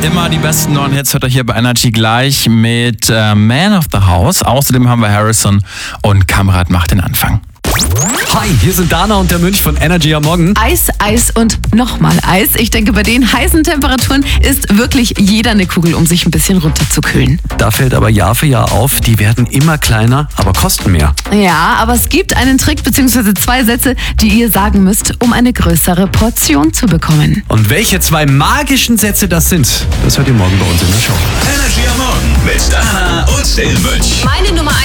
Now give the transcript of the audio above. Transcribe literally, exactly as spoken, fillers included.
Immer die besten neuen Hits hört ihr hier bei Energy gleich mit äh, Man of the House. Außerdem haben wir Harrison und Kamrat macht den Anfang. Hi, hier sind Dana und der Mönch von Energy am Morgen. Eis, Eis und nochmal Eis. Ich denke, bei den heißen Temperaturen ist wirklich jeder eine Kugel, um sich ein bisschen runterzukühlen. Da fällt aber Jahr für Jahr auf, die werden immer kleiner, aber kosten mehr. Ja, aber es gibt einen Trick bzw. zwei Sätze, die ihr sagen müsst, um eine größere Portion zu bekommen. Und welche zwei magischen Sätze das sind, das hört ihr morgen bei uns in der Show. Energy am Morgen mit Dana und dem Mönch. Meine Nummer